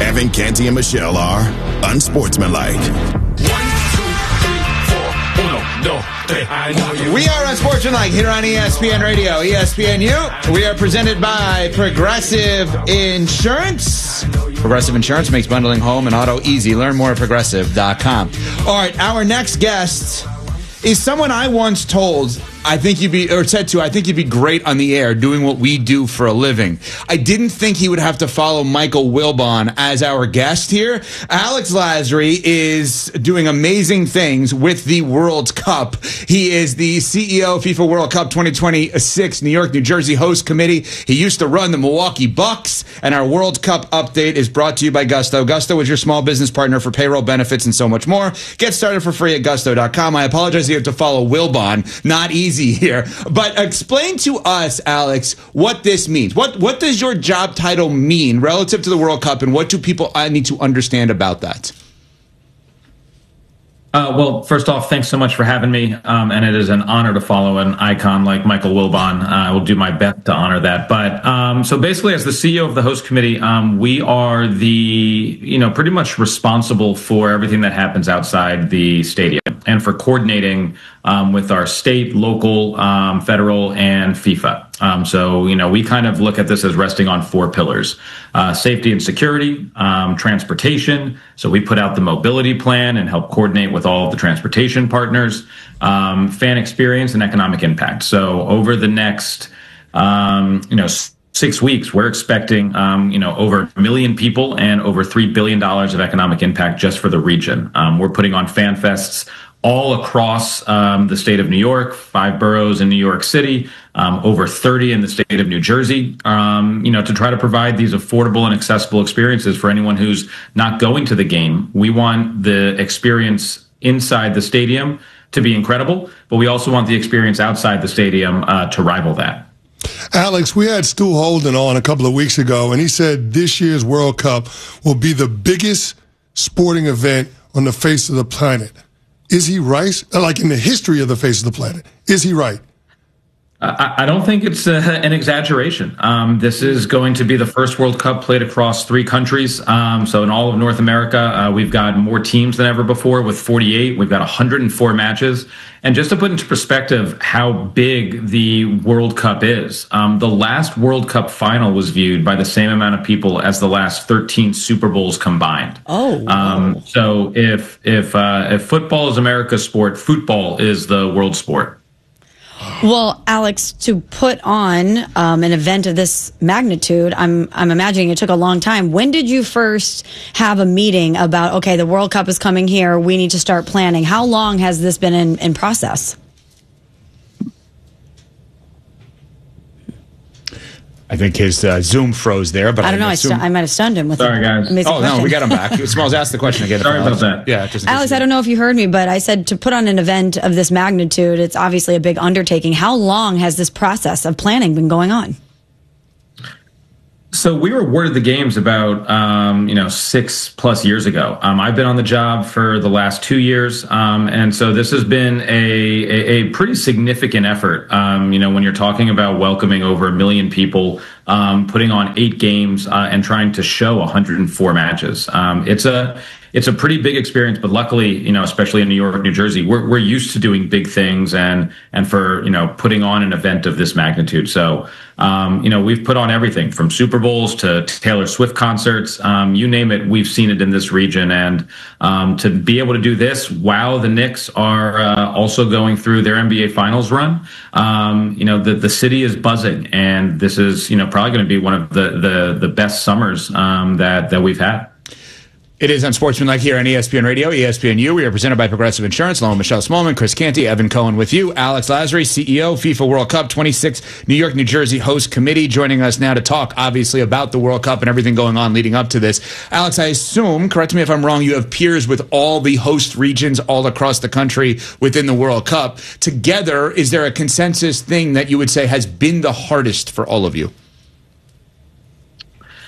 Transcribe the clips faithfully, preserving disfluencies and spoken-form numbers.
Evan, Canty, and Michelle are unsportsmanlike. We are unsportsmanlike here on E S P N Radio, E S P N U. We are presented by Progressive Insurance. Progressive Insurance makes bundling home and auto easy. Learn more at progressive dot com. All right, our next guest is someone I once told I think you'd be, or said to, I think you'd be great on the air doing what we do for a living. I didn't think he would have to follow Michael Wilbon as our guest here. Alex Lasry is doing amazing things with the World Cup. He is the C E O of FIFA World Cup twenty twenty-six New York, New Jersey host committee. He used to run the Milwaukee Bucks, and our World Cup update is brought to you by Gusto. Gusto is your small business partner for payroll benefits and so much more. Get started for free at gusto dot com. I apologize you have to follow Wilbon. Not easy here, but explain to us, Alex, what this means. What what does your job title mean relative to the World Cup, and what do people need to understand about that? Uh, well, first off, thanks so much for having me, um, and it is an honor to follow an icon like Michael Wilbon. Uh, I will do my best to honor that. But um, so basically, as the C E O of the host committee, um, we are the, you know, pretty much responsible for everything that happens outside the stadium and for coordinating um, with our state, local, um, federal, and FIFA. Um, so, you know, we kind of look at this as resting on four pillars: uh, safety and security, um, transportation. So we put out the mobility plan and help coordinate with all of the transportation partners, um, fan experience, and economic impact. So over the next, um, you know, six weeks, we're expecting, um, you know, over a million people and over three billion dollars of economic impact just for the region. Um, we're putting on fan fests all across um, the state of New York, five boroughs in New York City, um, over thirty in the state of New Jersey, um, you know, to try to provide these affordable and accessible experiences for anyone who's not going to the game. We want the experience inside the stadium to be incredible, but we also want the experience outside the stadium uh, to rival that. Alex, we had Stu Holden on a couple of weeks ago, and he said this year's World Cup will be the biggest sporting event on the face of the planet. Is he right? Like in the history of the face of the planet. Is he right? I, I don't think it's uh, an exaggeration. Um, this is going to be the first World Cup played across three countries. Um, so in all of North America, uh, we've got more teams than ever before with forty-eight. We've got one hundred four matches. And just to put into perspective how big the World Cup is, um, the last World Cup final was viewed by the same amount of people as the last thirteen Super Bowls combined. Oh, wow. Um, so if if uh, if football is America's sport, football is the world sport. Well, Alex, to put on um, an event of this magnitude, I'm I'm imagining it took a long time. When did you first have a meeting about, okay, the World Cup is coming here, we need to start planning? How long has this been in, in process? I think his uh, Zoom froze there, but I don't I know. I, assume... stu- I might have stunned him with Sorry, guys. amazing Oh, question. no, we got him back. Smalls asked the question again. Sorry about that. Yeah, just Alex, I don't know if you heard me, but I said to put on an event of this magnitude, it's obviously a big undertaking. How long has this process of planning been going on? So we were awarded the games about, um, you know, six plus years ago. Um, I've been on the job for the last two years. Um, and so this has been a, a, a pretty significant effort. Um, you know, when you're talking about welcoming over a million people, um, putting on eight games uh, and trying to show one hundred four matches. Um, it's a It's a pretty big experience, but luckily, you know, especially in New York, New Jersey, we're we're used to doing big things and and for, you know, putting on an event of this magnitude. So, um, you know, we've put on everything from Super Bowls to Taylor Swift concerts, um, you name it. We've seen it in this region, and um, to be able to do this while the Knicks are uh, also going through their N B A Finals run, um, you know, the the city is buzzing, and this is, you know, probably going to be one of the the the best summers um, that that we've had. It is Unsportsmanlike here on E S P N Radio, E S P N U. We are presented by Progressive Insurance. Along with Michelle Smallman, Chris Canty, Evan Cohen with you. Alex Lasry, C E O, FIFA World Cup twenty-six New York, New Jersey host committee, joining us now to talk, obviously, about the World Cup and everything going on leading up to this. Alex, I assume, correct me if I'm wrong, you have peers with all the host regions all across the country within the World Cup. Together, is there a consensus thing that you would say has been the hardest for all of you?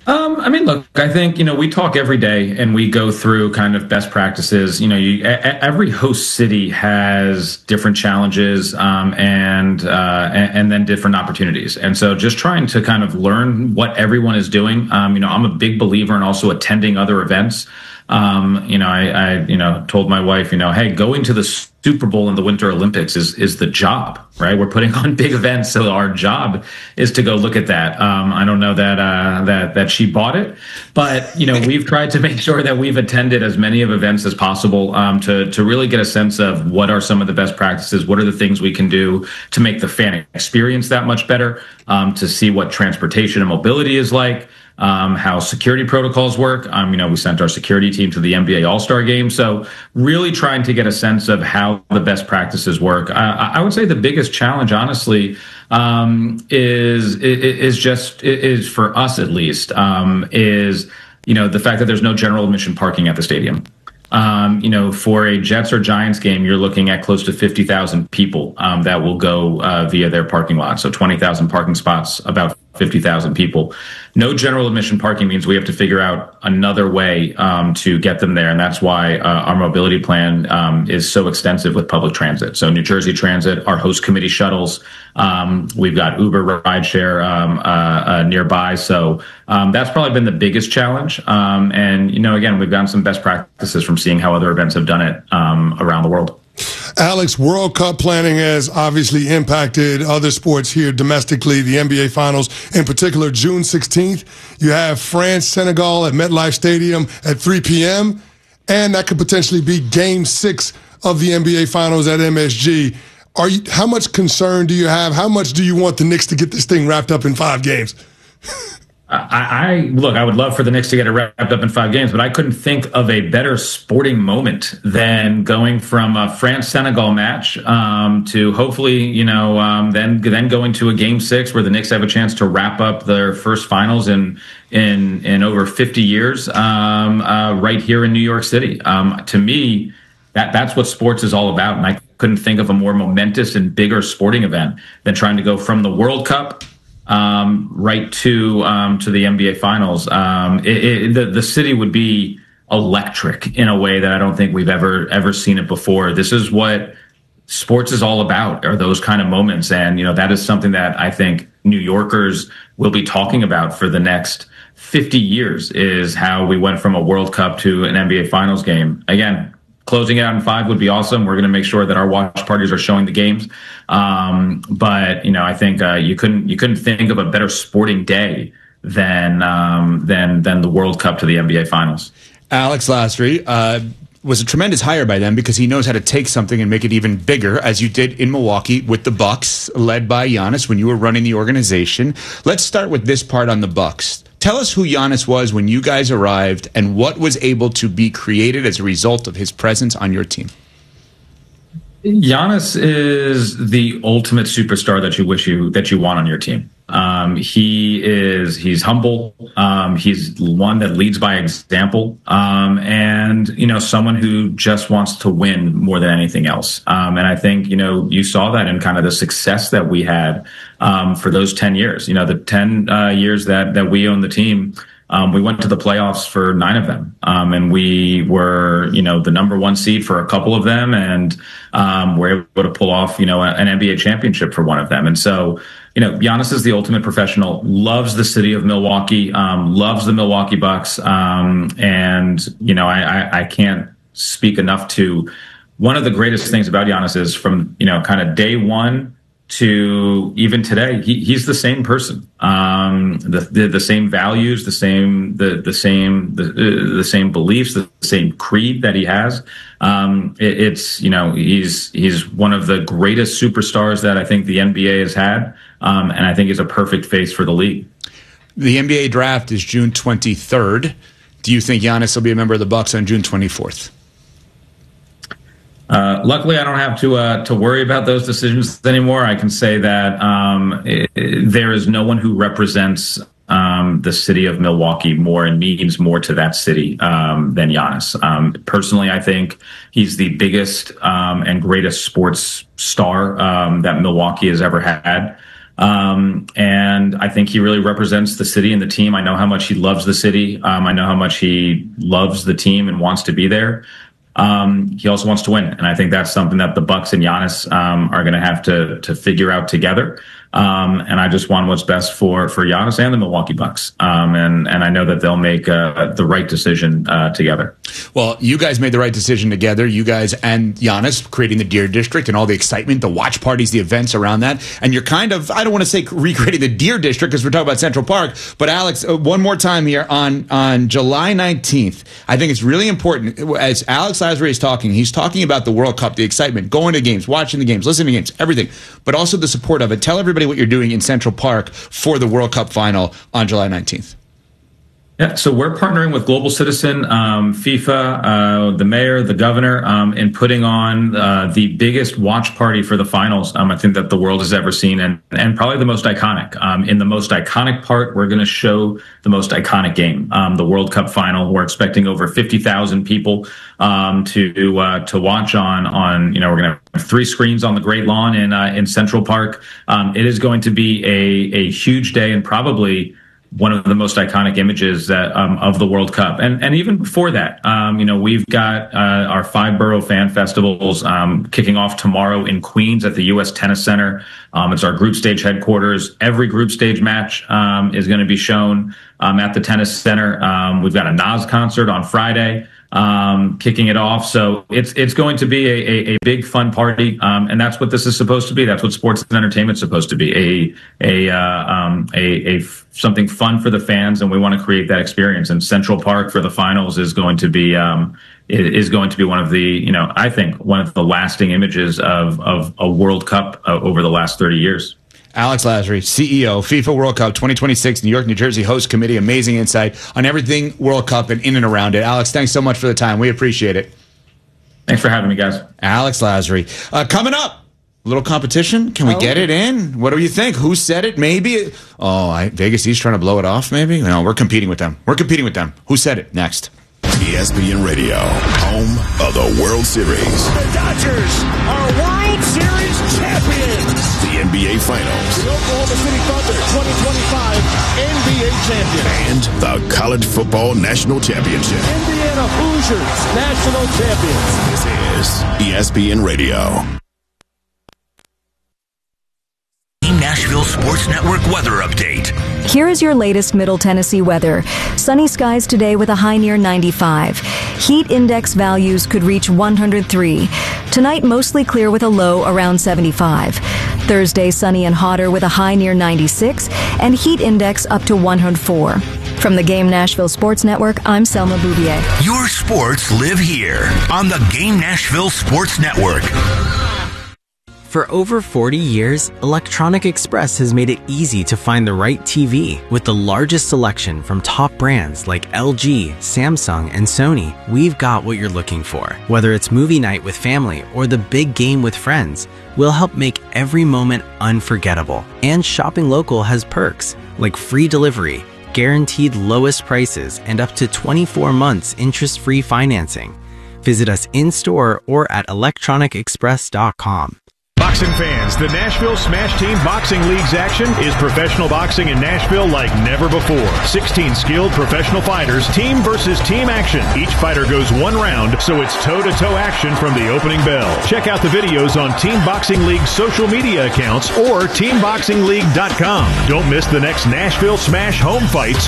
Um, I mean, look, I think, you know, we talk every day and we go through kind of best practices. You know, you, a, every host city has different challenges um, and, uh, and and then different opportunities. And so just trying to kind of learn what everyone is doing. Um, you know, I'm a big believer in also attending other events. Um, you know, I, I, you know, told my wife, you know, hey, going to the Super Bowl and the Winter Olympics is, is the job, right? We're putting on big events. So our job is to go look at that. Um, I don't know that, uh, that, that she bought it, but, you know, we've tried to make sure that we've attended as many of events as possible, um, to, to really get a sense of what are some of the best practices, what are the things we can do to make the fan experience that much better, um, to see what transportation and mobility is like. Um, how security protocols work. Um, you know, we sent our security team to the N B A All-Star game. So really trying to get a sense of how the best practices work. I, I would say the biggest challenge, honestly, um, is, is just, is for us at least, um, is, you know, the fact that there's no general admission parking at the stadium. Um, you know, for a Jets or Giants game, you're looking at close to fifty thousand people um, that will go uh, via their parking lot. So twenty thousand parking spots, about fifty thousand people. No general admission parking means we have to figure out another way um, to get them there. And that's why uh, our mobility plan um, is so extensive with public transit. So New Jersey Transit, our host committee shuttles, um, we've got Uber rideshare um, uh, uh, nearby. So um, that's probably been the biggest challenge. Um, and, you know, again, we've gotten some best practices from seeing how other events have done it um, around the world. Alex, World Cup planning has obviously impacted other sports here domestically, the N B A Finals. In particular, June sixteenth, you have France-Senegal at MetLife Stadium at three p.m., and that could potentially be Game six of the N B A Finals at M S G. Are you, how much concern do you have? How much do you want the Knicks to get this thing wrapped up in five games? I, I look, I would love for the Knicks to get it wrapped up in five games, but I couldn't think of a better sporting moment than going from a France-Senegal match um, to hopefully, you know, um, then then going to a game six where the Knicks have a chance to wrap up their first finals in in in over fifty years um, uh, right here in New York City. Um, to me, that that's what sports is all about, and I couldn't think of a more momentous and bigger sporting event than trying to go from the World Cup Um, right to um, to the N B A Finals. Um, it, it, the the city would be electric in a way that I don't think we've ever ever seen it before. This is what sports is all about, are those kind of moments, and you know that is something that I think New Yorkers will be talking about for the next fifty years. Is how we went from a World Cup to an N B A Finals game. Again, closing it out in five would be awesome. We're going to make sure that our watch parties are showing the games. Um, but you know, I think uh, you couldn't you couldn't think of a better sporting day than um, than than the World Cup to the N B A Finals. Alex Lasry uh, was a tremendous hire by them because he knows how to take something and make it even bigger, as you did in Milwaukee with the Bucks, led by Giannis when you were running the organization. Let's start with this part on the Bucks. Tell us who Giannis was when you guys arrived and what was able to be created as a result of his presence on your team. Giannis is the ultimate superstar that you wish you that you want on your team. Um, he is he's humble. Um, he's one that leads by example, um, and you know someone who just wants to win more than anything else. Um, and I think you know you saw that in kind of the success that we had um, for those ten years. You know, the ten uh, years that that we owned the team. Um, we went to the playoffs for nine of them, um, and we were, you know, the number one seed for a couple of them, and um, we're able to pull off, you know, an N B A championship for one of them. And so, you know, Giannis is the ultimate professional, loves the city of Milwaukee, um, loves the Milwaukee Bucks, um, and you know, I, I, I can't speak enough to one of the greatest things about Giannis is from, you know, kind of day one to even today, he, he's the same person. Um, the, the the same values, the same the the same the the same beliefs, the same creed that he has. Um, it, it's you know he's he's one of the greatest superstars that I think the N B A has had, um, and I think he's a perfect face for the league. The N B A draft is June twenty-third. Do you think Giannis will be a member of the Bucks on June twenty-fourth? Uh, luckily, I don't have to uh, to worry about those decisions anymore. I can say that um, it, it, there is no one who represents um, the city of Milwaukee more and means more to that city um, than Giannis. Um, personally, I think he's the biggest um, and greatest sports star um, that Milwaukee has ever had. Um, and I think he really represents the city and the team. I know how much he loves the city. Um, I know how much he loves the team and wants to be there. Um, he also wants to win. And I think that's something that the Bucks and Giannis um, are going to have to to figure out together. Um, and I just want what's best for, for Giannis and the Milwaukee Bucks. Um, and, and I know that they'll make uh, the right decision uh, together. Well, you guys made the right decision together. You guys and Giannis creating the Deer District and all the excitement, the watch parties, the events around that. And you're kind of, I don't want to say recreating the Deer District because we're talking about Central Park. But Alex, uh, one more time here on, on July nineteenth, I think it's really important. As Alex Lasry is talking, he's talking about the World Cup, the excitement, going to games, watching the games, listening to games, everything, but also the support of it. Tell everybody what you're doing in Central Park for the World Cup final on July nineteenth. Yeah, so we're partnering with Global Citizen, um, FIFA, uh, the mayor, the governor, um, in putting on uh, the biggest watch party for the finals um, I think that the world has ever seen, and and probably the most iconic. Um, in the most iconic part, we're going to show the most iconic game, um, the World Cup final. We're expecting over fifty thousand people um, to uh, to watch on on. You know, we're going to have three screens on the Great Lawn in uh, in Central Park. Um, it is going to be a a huge day and probably one of the most iconic images that um, of the World Cup. And and even before that, um, you know, we've got uh, our five borough fan festivals um, kicking off tomorrow in Queens at the U S Tennis Center. Um, it's our group stage headquarters. Every group stage match um, is going to be shown um, at the Tennis Center. Um, we've got a Nas concert on Friday, um, kicking it off. So it's it's going to be a, a, a big fun party, um, and that's what this is supposed to be. That's what sports and entertainment is supposed to be, a a uh, um, a, a f- something fun for the fans, and we want to create that experience. And Central Park for the finals is going to be um, is going to be one of the, you know, I think one of the lasting images of of a World Cup uh, over the last thirty years. Alex Lasry, C E O, FIFA World Cup twenty twenty-six, New York, New Jersey host committee. Amazing insight on everything World Cup and in and around it. Alex, thanks so much for the time. We appreciate it. Thanks for having me, guys. Alex Lasry. Uh, coming up, a little competition. Can we oh. get it in? What do you think? Who said it? Maybe. Oh, I, Vegas East trying to blow it off, maybe? No, we're competing with them. We're competing with them. Who said it? Next. E S P N Radio, home of the World Series. The Dodgers are World Series champions. The N B A Finals. The Oklahoma City Thunder twenty twenty-five N B A champions. And the College Football National Championship. Indiana Hoosiers national champions. This is E S P N Radio. Nashville Sports Network weather update. Here is your latest Middle Tennessee weather. Sunny skies today with a high near ninety-five. Heat index values could reach one hundred three. Tonight, mostly clear with a low around seventy-five. Thursday, sunny and hotter with a high near ninety-six and heat index up to one hundred four. From the Game Nashville Sports Network, I'm Selma Bouvier. Your sports live here on the Game Nashville Sports Network. For over forty years, Electronic Express has made it easy to find the right T V. With the largest selection from top brands like L G, Samsung, and Sony, we've got what you're looking for. Whether it's movie night with family or the big game with friends, we'll help make every moment unforgettable. And shopping local has perks like free delivery, guaranteed lowest prices, and up to twenty-four months interest-free financing. Visit us in-store or at electronic express dot com. Boxing fans, the Nashville Smash Team Boxing League's action is professional boxing in Nashville like never before. sixteen skilled professional fighters, team versus team action. Each fighter goes one round, so it's toe-to-toe action from the opening bell. Check out the videos on Team Boxing League's social media accounts or team boxing league dot com. Don't miss the next Nashville Smash home fights